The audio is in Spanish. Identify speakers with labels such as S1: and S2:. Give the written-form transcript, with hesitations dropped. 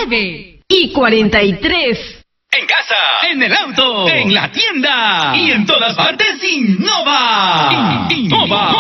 S1: 9:43.
S2: En casa, en el auto, en la tienda y en todas partes, Innova. Innova.